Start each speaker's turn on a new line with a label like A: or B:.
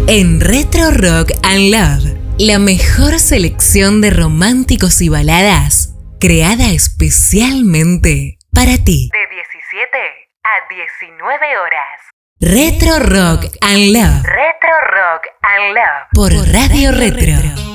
A: En Retro Rock and Love, la mejor selección de románticos y baladas creada especialmente para ti.
B: De 17 a 19 horas.
A: Retro Rock and Love.
B: Retro Rock and Love.
A: Por Radio Retro.